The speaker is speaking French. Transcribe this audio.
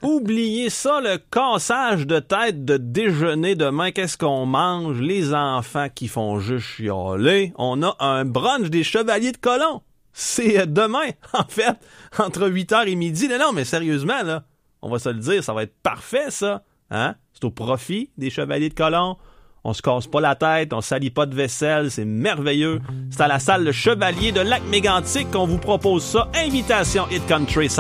Oubliez ça, le cassage de tête de déjeuner demain. Qu'est-ce qu'on mange? Les enfants qui font juste chialer. On a un brunch des Chevaliers de Colomb. C'est demain, en fait, entre 8h et midi. Non, mais sérieusement, là, on va se le dire, ça va être parfait, ça. Hein? C'est au profit des Chevaliers de Colomb. On se casse pas la tête, on salit pas de vaisselle, c'est merveilleux. C'est à la salle Le Chevalier de Lac-Mégantic qu'on vous propose ça. Invitation Hit Country